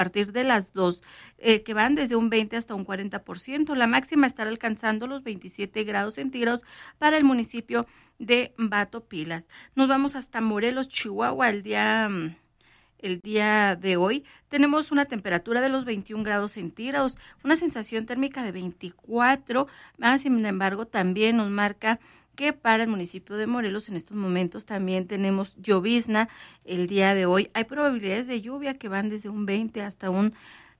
partir de las 2, que van desde un 20 hasta un 40%. La máxima estará alcanzando los 27 grados centígrados para el municipio de Batopilas. Nos vamos hasta Morelos, Chihuahua, el día de hoy. Tenemos una temperatura de los 21 grados centígrados, una sensación térmica de 24, sin embargo también nos marca que para el municipio de Morelos en estos momentos también tenemos llovizna el día de hoy. Hay probabilidades de lluvia que van desde un 20 hasta un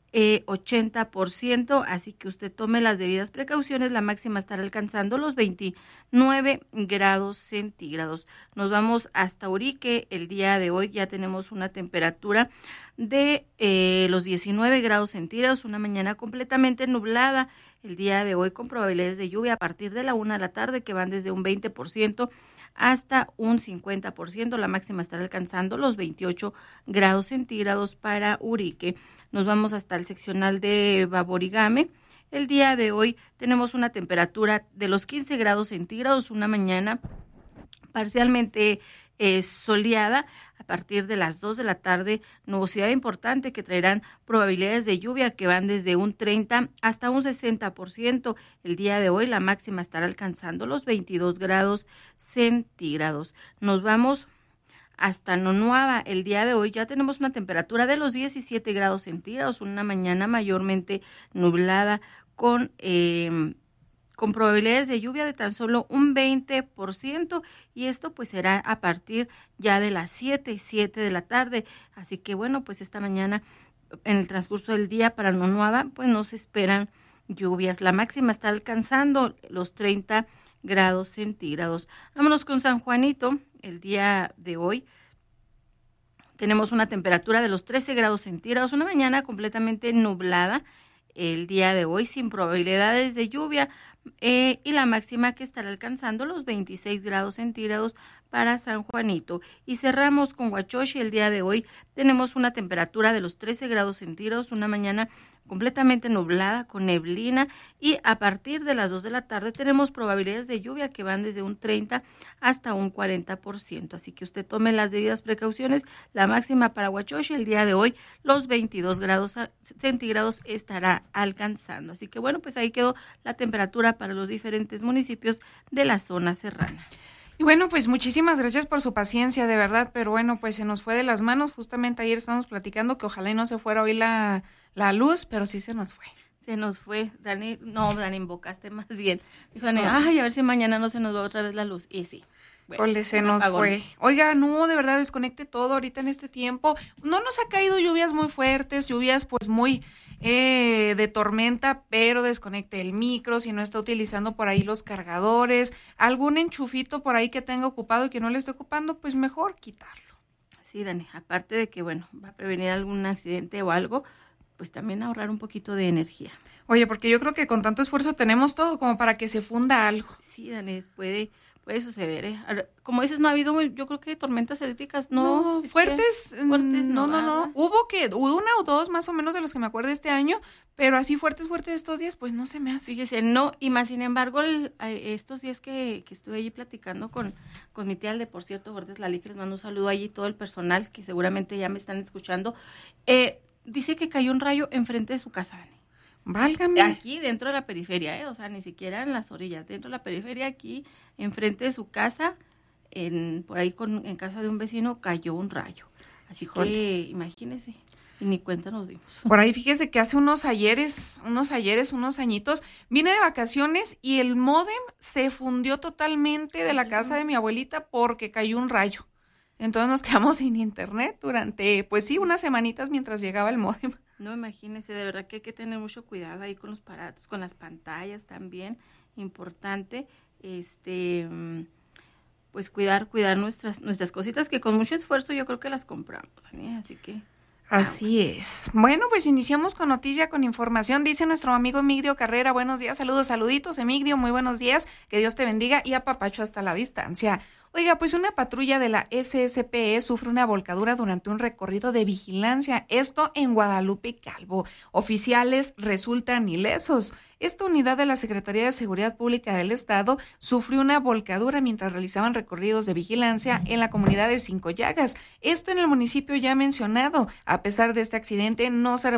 80%, así que usted tome las debidas precauciones. La máxima estará alcanzando los 29 grados centígrados. Nos vamos hasta Urique. El día de hoy ya tenemos una temperatura de los 19 grados centígrados, una mañana completamente nublada el día de hoy con probabilidades de lluvia a partir de la 1 de la tarde que van desde un 20% hasta un 50%. La máxima estará alcanzando los 28 grados centígrados para Urique. Nos vamos hasta el seccional de Baborigame. El día de hoy tenemos una temperatura de los 15 grados centígrados, una mañana parcialmente soleada. A partir de las 2 de la tarde, nubosidad importante que traerán probabilidades de lluvia que van desde un 30 hasta un 60%. El día de hoy la máxima estará alcanzando los 22 grados centígrados. Nos vamos hasta Nonuava. El día de hoy ya tenemos una temperatura de los 17 grados centígrados, una mañana mayormente nublada con probabilidades de lluvia de tan solo un 20%, y esto pues será a partir ya de las 7 de la tarde. Así que bueno, pues esta mañana en el transcurso del día para Nonuava pues no se esperan lluvias. La máxima está alcanzando los 30 grados centígrados. Vámonos con San Juanito. El día de hoy tenemos una temperatura de los 13 grados centígrados, una mañana completamente nublada el día de hoy sin probabilidades de lluvia, y la máxima que estará alcanzando los 26 grados centígrados para San Juanito. Y cerramos con Huachochi. El día de hoy tenemos una temperatura de los 13 grados centígrados, una mañana completamente nublada con neblina, y a partir de las 2 de la tarde tenemos probabilidades de lluvia que van desde un 30 hasta un 40%. Así que usted tome las debidas precauciones. La máxima para Huachochi el día de hoy, los 22 grados centígrados estará alcanzando. Así que bueno, pues ahí quedó la temperatura para los diferentes municipios de la zona serrana. Y bueno, pues muchísimas gracias por su paciencia, de verdad, pero bueno, pues se nos fue de las manos. Justamente ayer estábamos platicando que ojalá y no se fuera hoy la luz, pero sí se nos fue. Se nos fue, Dani, invocaste más bien. Dijo Dani, ay, a ver si mañana no se nos va otra vez la luz. Y sí. Bueno, se nos fue. Oiga, no, de verdad, desconecte todo ahorita en este tiempo. No nos ha caído lluvias muy fuertes, lluvias pues muy de tormenta, pero desconecte el micro, si no está utilizando por ahí los cargadores, algún enchufito por ahí que tenga ocupado y que no le esté ocupando, pues mejor quitarlo. Sí, Dani, aparte de que, bueno, va a prevenir algún accidente o algo, pues también ahorrar un poquito de energía. Oye, porque yo creo que con tanto esfuerzo tenemos todo como para que se funda algo. Sí, Dani, puede suceder, ¿eh? Como dices, no ha habido, yo creo que tormentas eléctricas, no fuertes, no. Hubo una o dos más o menos de los que me acuerdo este año, pero así fuertes estos días, pues no se me hace. Fíjese, no, y más sin embargo, estos días que estuve allí platicando con mi tía Alde, por cierto, Gordes Lali, que les mando un saludo allí, todo el personal que seguramente ya me están escuchando, dice que cayó un rayo enfrente de su casa, Dani. Válgame. Aquí dentro de la periferia, o sea, ni siquiera en las orillas, dentro de la periferia, aquí enfrente de su casa, por ahí en casa de un vecino cayó un rayo. Así que imagínese, y ni cuenta nos dimos. Por ahí fíjese que hace unos añitos, vine de vacaciones y el módem se fundió totalmente de la casa de mi abuelita porque cayó un rayo. Entonces nos quedamos sin internet durante, pues sí, unas semanitas mientras llegaba el módem. No, imagínese, de verdad que hay que tener mucho cuidado ahí con los aparatos, con las pantallas también, importante, pues cuidar nuestras cositas que con mucho esfuerzo yo creo que las compramos, ¿sí? Así que... Así es. Bueno, pues iniciamos con noticia, con información. Dice nuestro amigo Emigdio Carrera, buenos días, saluditos, Emigdio, muy buenos días, que Dios te bendiga y apapacho hasta la distancia. Oiga, pues una patrulla de la SSPE sufre una volcadura durante un recorrido de vigilancia, esto en Guadalupe Calvo. Oficiales resultan ilesos. Esta unidad de la Secretaría de Seguridad Pública del Estado sufrió una volcadura mientras realizaban recorridos de vigilancia en la comunidad de Cinco Llagas. Esto en el municipio ya mencionado. A pesar de este accidente, no se